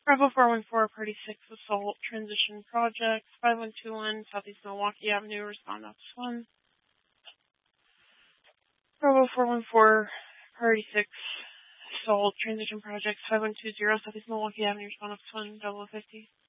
Bravo 414, Party 6, Assault, Transition Project, 5121, Southeast Milwaukee Avenue, respond Office 1. Bravo 414, Party 6, Assault, Transition Project, 5120, Southeast Milwaukee Avenue, respond Office 1, 0050.